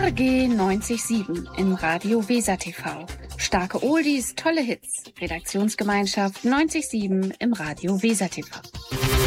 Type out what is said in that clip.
RG 90.7 im Radio Weser TV. Starke Oldies, tolle Hits. Redaktionsgemeinschaft 90.7 im Radio Weser TV.